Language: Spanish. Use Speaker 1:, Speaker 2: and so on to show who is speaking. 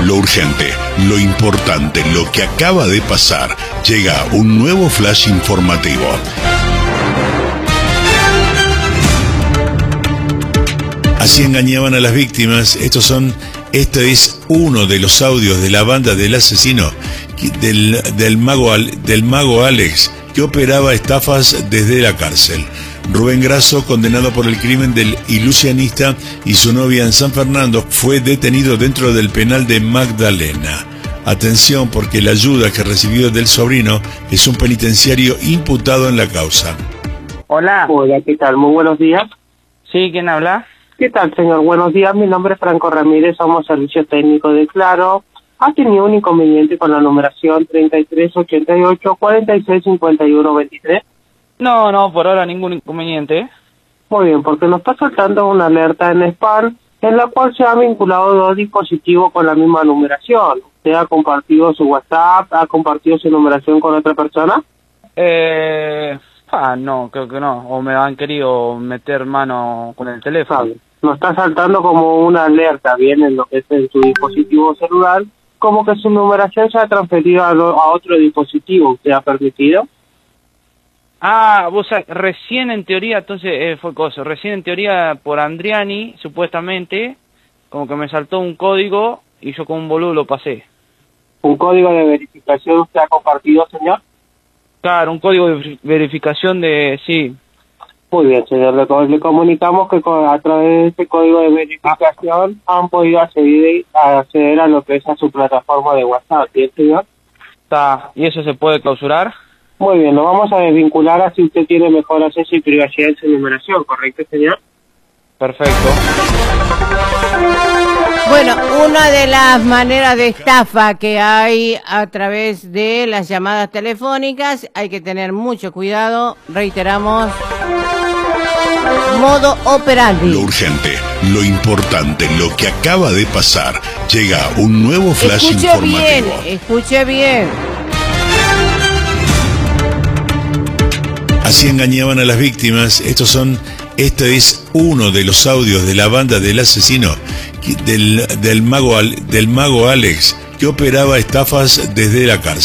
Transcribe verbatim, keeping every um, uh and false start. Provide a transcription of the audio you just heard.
Speaker 1: Lo urgente, lo importante, lo que acaba de pasar. Llega un nuevo flash informativo. Así engañaban a las víctimas. Estos son, este es uno de los audios de la banda del asesino, del, del, mago, del mago Alex, que operaba estafas desde la cárcel. Rubén Grasso, condenado por el crimen del ilusionista y su novia en San Fernando, fue detenido dentro del penal de Magdalena. Atención, porque la ayuda que recibió del sobrino es un penitenciario imputado en la causa.
Speaker 2: Hola.
Speaker 3: Hola, ¿qué tal? Muy buenos días.
Speaker 2: Sí, ¿quién habla?
Speaker 3: ¿Qué tal, señor? Buenos días, mi nombre es Franco Ramírez, somos servicio técnico de Claro. ¿Ha tenido un inconveniente con la numeración treinta y tres ochenta y ocho cuarenta y seis cincuenta y uno veintitrés?
Speaker 2: No, no, por ahora ningún inconveniente.
Speaker 3: Muy bien, porque nos está saltando una alerta en spam en la cual se han vinculado dos dispositivos con la misma numeración. ¿Usted ha compartido su WhatsApp, ha compartido su numeración con otra persona?
Speaker 2: Eh... Ah, no, creo que no. O me han querido meter mano con el teléfono.
Speaker 3: Sabe. Nos está saltando como una alerta, bien, en lo que es en su dispositivo celular, como que su numeración se ha transferido a, lo, a otro dispositivo. ¿Usted ha permitido?
Speaker 2: Ah, vos sabés, recién en teoría, entonces eh, fue cosa, recién en teoría por Andriani, supuestamente, como que me saltó un código y yo con un boludo lo pasé.
Speaker 3: ¿Un código de verificación usted ha compartido, señor?
Speaker 2: Claro, un código de verificación de... sí.
Speaker 3: Muy bien, señor. Le, le comunicamos que con, a través de este código de verificación ah. han podido acceder, acceder a lo que es a su plataforma de WhatsApp, ¿sí, señor?
Speaker 2: Está. ¿Y eso se puede clausurar?
Speaker 3: Muy bien, lo vamos a desvincular así usted tiene mejor acceso y privacidad en su numeración, ¿correcto, señor?
Speaker 2: Perfecto.
Speaker 4: Bueno, una de las maneras de estafa que hay a través de las llamadas telefónicas, hay que tener mucho cuidado, reiteramos, modo operandi.
Speaker 1: Lo urgente, lo importante, lo que acaba de pasar. Llega un nuevo flash
Speaker 4: escuche
Speaker 1: informativo.
Speaker 4: Bien, escuche bien.
Speaker 1: Así engañaban a las víctimas. Estos son, este es uno de los audios de la banda del asesino, del, del, mago, del mago Alex, que operaba estafas desde la cárcel.